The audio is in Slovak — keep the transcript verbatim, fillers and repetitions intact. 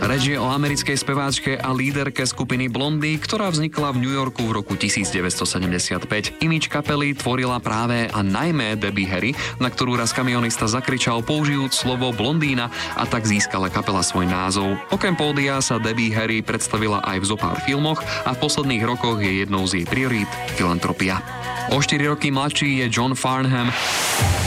Reč je o americkej speváčke a líderke skupiny Blondie, ktorá vznikla v New Yorku v roku devätnásťsedemdesiatpäť. Imič kapely tvorila práve a najmä Debbie Harry, na ktorú raz kamionista zakričal použijúc slovo blondína a tak získala kapela svoj názov. Okrem pódia sa Debbie Harry predstavila aj v zopár filmoch a v posledných rokoch je jednou z jej priorít filantropia. O štyri roky mladší je John Farnham.